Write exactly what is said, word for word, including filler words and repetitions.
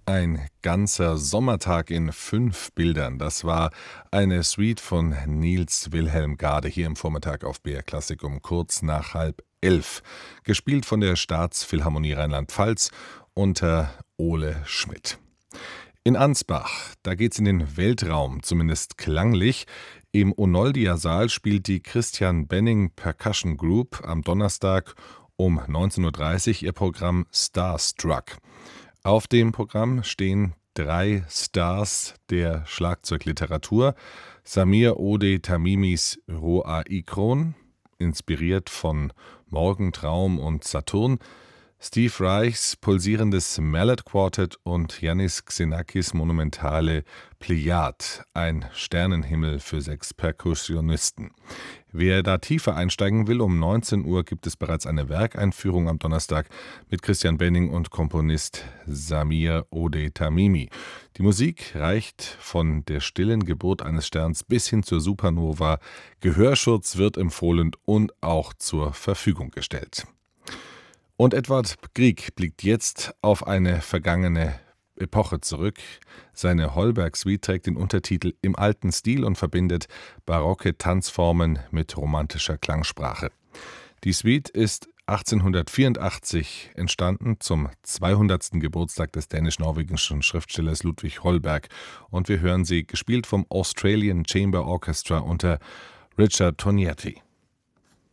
Ein ganzer Sommertag in fünf Bildern. Das war eine Suite von Niels Wilhelm Gade hier im Vormittag auf B R Klassik um kurz nach halb elf. Gespielt von der Staatsphilharmonie Rheinland-Pfalz unter Ole Schmidt. In Ansbach, da geht's in den Weltraum, zumindest klanglich. Im Onoldia-Saal spielt die Christian Benning Percussion Group am Donnerstag um neunzehn Uhr dreißig ihr Programm Starstruck. Auf dem Programm stehen drei Stars der Schlagzeugliteratur: Samir Ode Tamimis Roa Ikron, inspiriert von Morgentraum und Saturn, Steve Reichs pulsierendes Mallet Quartet und Yannis Xenakis monumentale Plejade, ein Sternenhimmel für sechs Perkussionisten. Wer da tiefer einsteigen will, um neunzehn Uhr gibt es bereits eine Werkeinführung am Donnerstag mit Christian Benning und Komponist Samir Ode Tamimi. Die Musik reicht von der stillen Geburt eines Sterns bis hin zur Supernova. Gehörschutz wird empfohlen und auch zur Verfügung gestellt. Und Edvard Grieg blickt jetzt auf eine vergangene Epoche zurück. Seine Holberg-Suite trägt den Untertitel Im alten Stil und verbindet barocke Tanzformen mit romantischer Klangsprache. Die Suite ist achtzehnhundertvierundachtzig entstanden zum zweihundertsten Geburtstag des dänisch-norwegischen Schriftstellers Ludwig Holberg. Und wir hören sie gespielt vom Australian Chamber Orchestra unter Richard Tognetti.